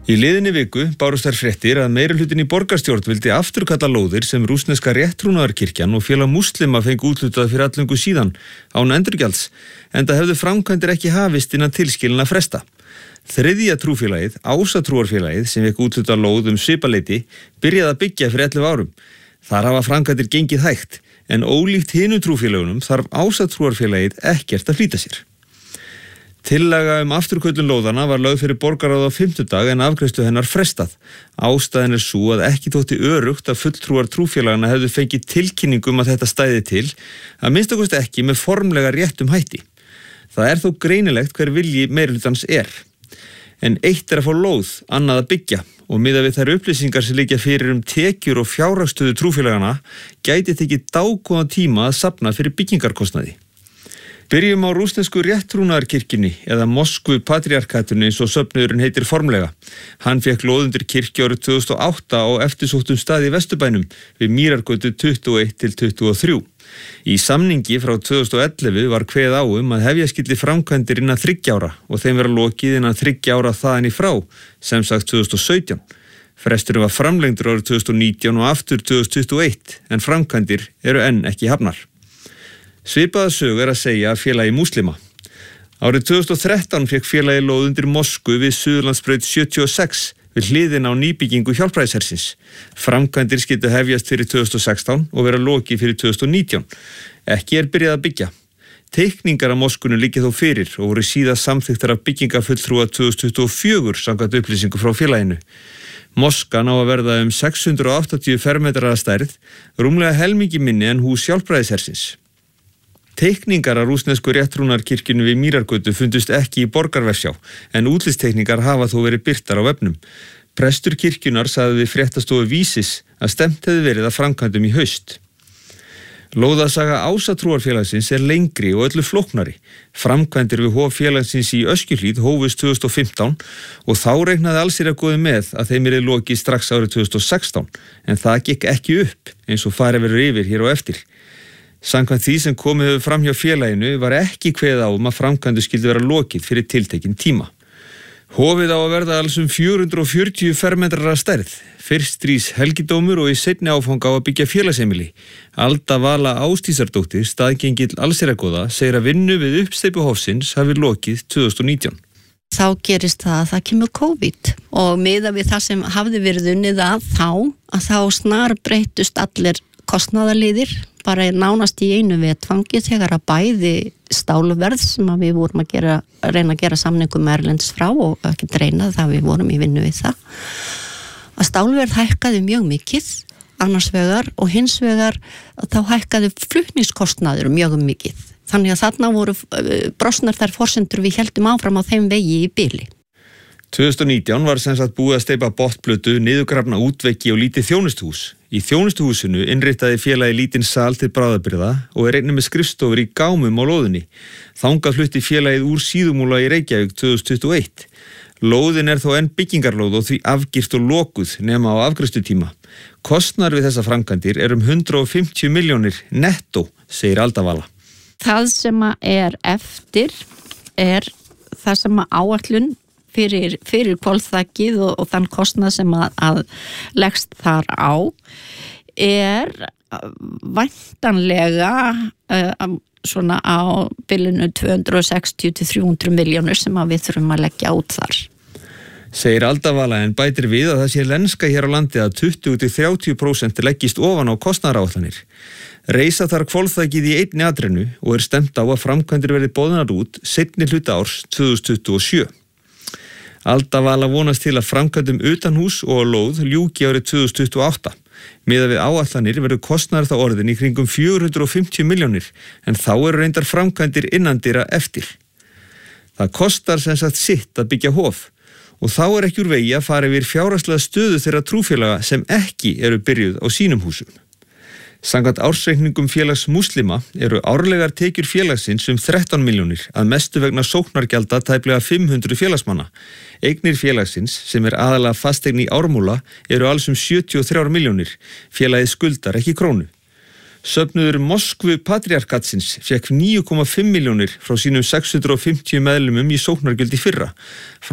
Í liðinni viku bárust þær fréttir að meirihlutinn í borgarstjórn vildi afturkalla lóðir sem rússneska rétttrúnaðarkirkjan og félag múslima fengu úthlutað fyrir alllöngu síðan án endurgjalds, enda hefðu framkvæmdir ekki hafist innan tilskilinna fresta. Þriðja trúfélagið, Ásatrúarfélagið, sem fekk úthlutað lóð svipaleyti, byrjaði að byggja fyrir 11 árum. Þar hafa framkvæmdir gengið hægt, en ólíkt hinum trúfélagunum þarf Ásatrúarfélagið ekkert að flýta sér. Tillaga afturköllun lóðana var lögð fyrir borgarráð á 5. en afgreiðslu hennar frestað. Ástæðan sú að ekki þótti öruggt að fulltrúar trúfélagana hefðu fengið tilkynningu að þetta stæði til, að minnsta kosti ekki með formlega réttum hætti. Það þó greinilegt hver vilji meirihlutans er. En eitt að fá lóð, annað að byggja, og miðað við þær upplýsingar sem liggja fyrir tekjur og fjárhagsstöðu trúfélagana gæti tekið dágóðan tíma að safna fyrir byggingarkostnaði. Byrjum á rússnesku rétttrúnaðarkirkjunni eða Moskvu patriarkatunni eins og söfnuðurinn heitir formlega. Hann fekk lóð undir kirkju árið 2008 á eftirsóttum stað í Vesturbænum við Mýrargötu 21-23. Í samningi frá 2011 var kveðið á að hefja skyldi framkvæmdir innan 3 ára og þeim vera lokið innan 3 ára þaðan í frá, sem sagt 2017. Fresturinn var framlengdur árið 2019 og aftur 2021, en framkvæmdir eru enn ekki hafnar. Svipaða sögu að segja af félagi múslima. Árið 2013 fekk félagi lóð undir Moskvu við Suðurlandsbraut 76 við hliðina á nýbyggingu Hjálpræðishersins. Framkvæmdir skyldu hefjast fyrir 2016 og vera lokið fyrir 2019. Ekki byrjað að byggja. Teikningar af Moskvunni liggja þó fyrir og voru síðan samþykktar af byggingafulltrúa 2024 samkvæmt upplýsingu frá félaginu. Moskan á að verða 680 fermetrar að stærð, rúmlega helmingi minni en hús Hjálpræðishersins. Teikningar af rússnesku rétttrúnaðarkirkjunni við Mýrargötu fundust ekki í borgarvefsjá, en útlitsteikningar hafa þó verið birtar á vefnum. Prestur kirkjunar sagði við fréttastofu Vísis að stefnt hefði verið að framkvæmdum í haust. Lóðasaga Ásatrúarfélagsins lengri og öllu flóknari. Framkvæmdir við hof félagsins í Öskjuhlíð hófust 2015 og þá reiknaði allsherjargoði með að þeim lokið strax árið 2016, en það gekk ekki upp eins og farið verður yfir hér á eftir. Samkvæmt því sem komið hefur fram hjá félaginu var ekki kveðið á að framkvæmdu skyldi vera lokið fyrir tiltekinn tíma. Hofið á að verða alls 440 fermetrar að stærð. Fyrst rís helgidómur og í seinni áfanga á að byggja félagsheimili. Alda Vala Ásdísardóttir, staðgengill allsherjargoða, segir að vinnu við uppsteypu hofsins hafi lokið 2019. Þá gerist það að það kemur COVID og miðað við það sem hafði verið unnið að þá snar breyttust allir kostnaðarliðir, bara nánast í einu vetfangi þegar að bæði stáluverð sem að við vorum að reyna að gera samningum erlendis frá og ekki reyna það við vorum í vinnu við það. Að stáluverð hækkaði mjög mikið annars vegar og hins vegar þá hækkaði flutningskostnaður mjög mikið. Þannig að þarna voru brostnar þær forsendur við héldum áfram á þeim vegi í bili. 2019 var sem sagt búið að steypa botnplötu, niðurgrafna útveggi og lítið þjónustuhús. Í þjónustuhúsinu innritaði félagi lítinn sal til bráðabirgða og einnig með skrifstofur í gámum á lóðinni. Þangað flutti félagið úr Síðumúla í Reykjavík 2021. Lóðin þó enn byggingarlóð og því afgirt og lokuð nema á afgreiðslutíma. Kostnaður við þessa framkvæmdir 150 milljónir nettó, segir Alda Vala. Það sem eftir það sem áætlun fyrir hvolfþakið og þann kostnað sem að leggst þar á væntanlega svona á bilinu 260-300 milljónir sem að við þurfum að leggja út þar. Segir Alda Vala en bætir við að það sé lenska hér á landi að 20-30% leggist ofan á kostnaðaráætlanir. Reisa þar hvolfþakið í einni atrennu og stefnt á að framkvæmdir verði boðnar út seinni hluta árs 2027. Alda Vala vonast til að framkvæmdum utanhús og á lóð ljúki árið 2028. Miðað við áætlanir verður kostnaður þá orðin í kringum 450 milljónir, en þá reyndar framkvæmdir innandyra eftir. Það kostar sem sagt sitt að byggja hof og þá ekki úr vegi að fara yfir fjárhagslega stöðu þeirra trúfélaga sem ekki eru byrjuð á sínum húsum. Samkvæmt ársreikningum félags múslima árlegar tekjur félagsins 13 milljónir, að mestu vegna sóknargjalda tæplega 500 félagsmanna. Eignir félagsins, sem aðalega fasteign í Ármúla, alls 73 milljónir. Félagið skuldar ekki krónu. Söfnuður Moskvu patriarkatsins fekk 9,5 milljónir frá sínum 650 meðlumum í sóknargjöld í fyrra. Frá